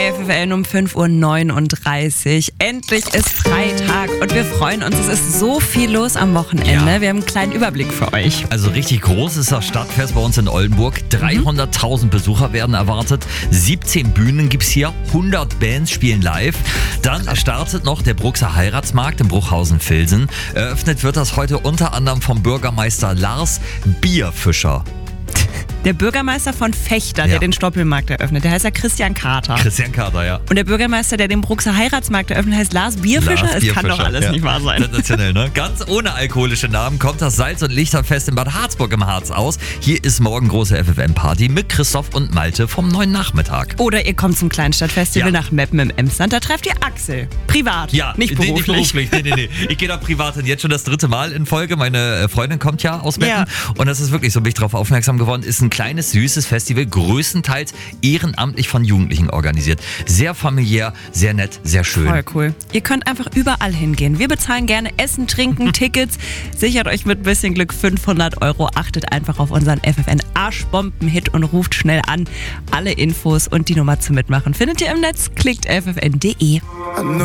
FFN um 5:39 Uhr. Endlich ist Freitag und wir freuen uns. Es ist so viel los am Wochenende. Ja. Wir haben einen kleinen Überblick für euch. Also richtig groß ist das Stadtfest bei uns in Oldenburg. 300.000 Besucher werden erwartet. 17 Bühnen gibt's hier. 100 Bands spielen live. Dann startet noch der Bruxer Heiratsmarkt in Bruchhausen-Vilsen. Eröffnet wird das heute unter anderem vom Bürgermeister Lars Bierfischer. Der Bürgermeister von Fechter, der den Stoppelmarkt eröffnet, der heißt ja Christian Kater. Christian Kater, ja. Und der Bürgermeister, der den Bruxer Heiratsmarkt eröffnet, heißt Lars Bierfischer. Es kann doch alles nicht wahr sein. Sensationell, ne? Ganz ohne alkoholische Namen kommt das Salz- und Lichterfest in Bad Harzburg im Harz aus. Hier ist morgen große FFN-Party mit Christoph und Malte vom 9 Nachmittag. Oder ihr kommt zum Kleinstadtfestival nach Meppen im Emsland. Da trefft ihr Axel. Privat, Ja, nicht beruflich. Nee. Ich gehe da privat hin. Jetzt schon das 3. Mal in Folge. Meine Freundin kommt ja aus Meppen. Und das ist wirklich so, bin ich darauf aufmerksam geworden, ist ein kleines, süßes Festival, größtenteils ehrenamtlich von Jugendlichen organisiert. Sehr familiär, sehr nett, sehr schön. Voll cool. Ihr könnt einfach überall hingehen. Wir bezahlen gerne Essen, Trinken, Tickets. Sichert euch mit ein bisschen Glück 500 €. Achtet einfach auf unseren FFN Arschbomben-Hit und ruft schnell an. Alle Infos und die Nummer zum Mitmachen findet ihr im Netz. Klickt ffn.de.